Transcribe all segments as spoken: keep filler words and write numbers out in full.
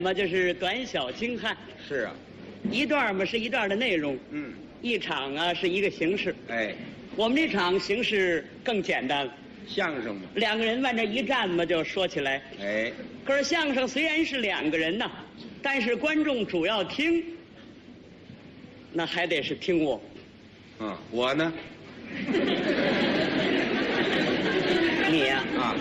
嘛就是短小精悍。 是啊， 一段嘛是一段的内容， 嗯， 一场啊是一个形式。 哎， 我们这场形式更简单了， 相声嘛， 两个人往这一站嘛就说起来。 哎， 可是相声虽然是两个人呐，但是观众主要听，那还得是听我。 嗯，我呢？ 你呀、 啊，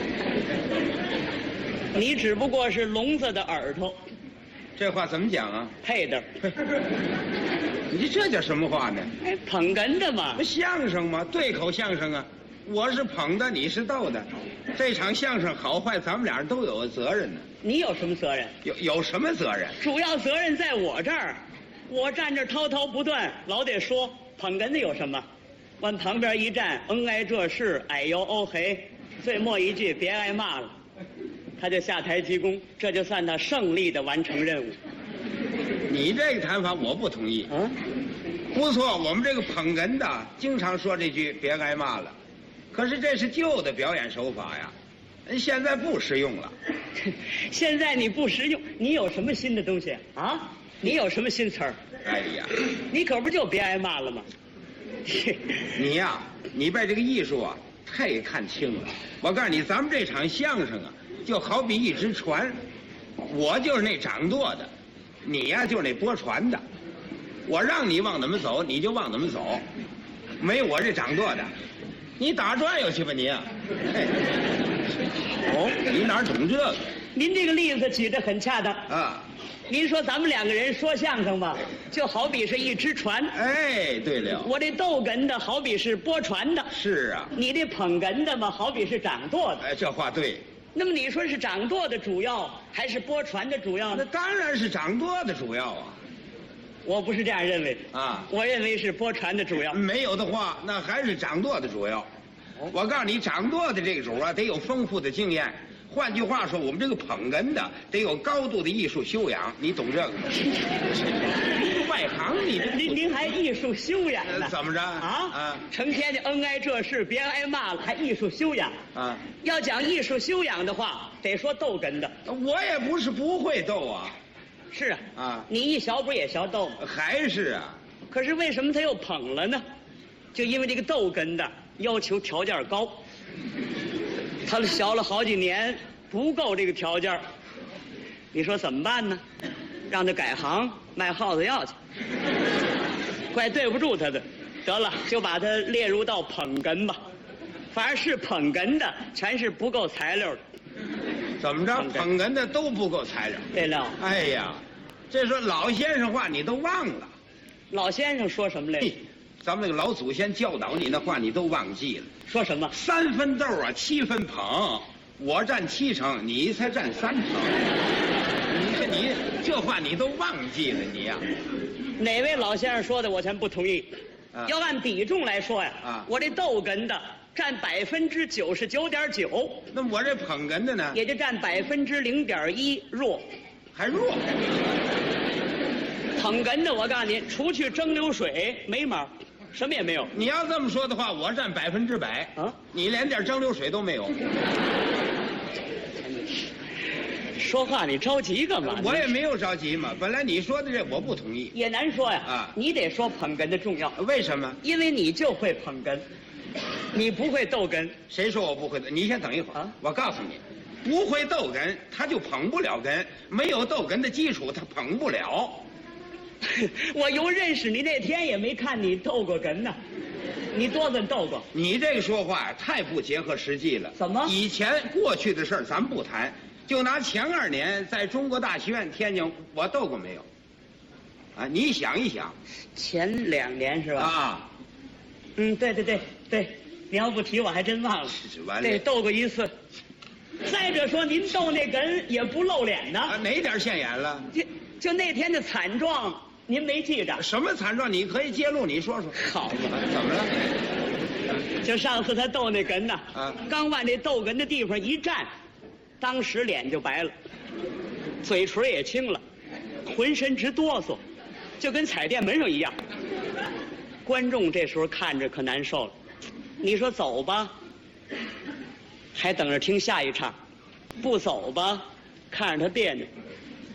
你只不过是聋子的耳朵这话怎么讲啊？ 配的。 你这叫什么话呢？ 哎，捧哏的嘛不。相声吗？对口相声啊！我是捧的，你是逗的，这场相声好坏，咱们俩都有责任呢。 你有什么责任？ 有有什么责任？ 主要责任在我这儿，我站这儿滔滔不断，老得说捧哏的有什么？往旁边一站，恩爱这事，哎呦哦嘿，最末一句别挨骂了，他就下台鞠躬，这就算他胜利的完成任务。 你这个谈法我不同意。 啊， 不错，我们这个捧哏的经常说这句别挨骂了，可是这是旧的表演手法呀，现在不实用了。 现在你不实用，你有什么新的东西啊？你有什么新词儿？ 哎呀， 你可不就别挨骂了吗？ 你呀、你被这个艺术啊太看清了。我告诉你，咱们这场相声啊，就好比一只船，我就是那掌舵的，你呀、就是那拨船的。我让你往哪么走，你就往哪么走，没我这掌舵的，你打转悠去吧你啊！哎，哦，你哪懂这个您这个例子举得很恰当。 啊？ 您说咱们两个人说相声吧，就好比是一只船， 哎，对了， 我这逗哏的好比是拨船的， 是啊， 你这捧哏的嘛好比是掌舵的。 哎，这话对， 那么你说是掌舵的主要还是拨船的主要那呢？ 当然是掌舵的主要啊。 我不是这样认为的啊我认为是拨船的主要。 没有的话，那还是掌舵的主要。我告诉你，掌舵的这个主啊，得有丰富的经验。换句话说，我们这个捧哏的得有高度的艺术修养，你懂这个吗？外行你这您您还艺术修养呢？ 呃怎么着啊？ 啊成天的恩爱这事，别挨骂了，还艺术修养？ 啊， 要讲艺术修养的话，得说逗哏的。 我也不是不会逗啊， 是啊， 啊你一学不也学逗吗？ 还是啊， 可是为什么他又捧了呢？就因为这个逗哏的要求条件高，他学了好几年不够这个条件，你说怎么办呢？让他改行卖耗子药去，怪对不住他的。得了，就把他列入到捧哏吧。凡是捧哏的，全是不够材料的。 怎么着？ 捧哏捧哏的都不够材料。 对了， 哎呀，这说老先生话你都忘了。 老先生说什么来着嘿？咱们那个老祖先教导你那话，你都忘记了。 说什么？ 三分豆啊，七分捧，我占七成，你才占三成。你说你这话你都忘记了，你呀、 哪位老先生说的，我全不同意。 啊要按比重来说呀， 啊我这逗哏的占百分之九十九点九， 那我这捧哏的呢， 也就占百分之零点一弱。 还弱。 捧哏的，我告诉您，除去蒸馏水没毛，什么也没有。 你要这么说的话，我占百分之百啊， 你连点蒸馏水都没有。 说话你着急干嘛？ 我也没有着急嘛，本来你说的这我不同意。 也难说呀。 啊你得说捧哏的重要， 为什么？ 因为你就会捧哏，你不会逗哏。 谁说我不会的？你先等一会儿， 啊我告诉你，不会逗哏，他就捧不了哏，没有逗哏的基础，他捧不了。 我由认识你那天也没看你逗过哏呢，你多怎逗过？ 你这个说话太不结合实际了。 怎么以前过去的事儿咱不谈，就拿前二年在中国大戏院天津，我逗过没有？啊，你想一想前两年是吧？ 啊， 嗯，对对对对，你要不提我还真忘了。 是完了对，斗过一次。再者说，您斗那哏也不露脸啊， 呢， 哪点现眼了？ 就就那天的惨状，您没记着？ 什么惨状？你可以揭露，你说说。 好嘛， 啊怎么了？ 就上次他斗那哏呐， 啊刚往这斗哏的地方一站，当时脸就白了，嘴唇也青了，浑身直哆嗦，就跟踩电门上一样。观众这时候看着可难受了，你说走吧，还等着听下一场；不走吧，看着他别扭。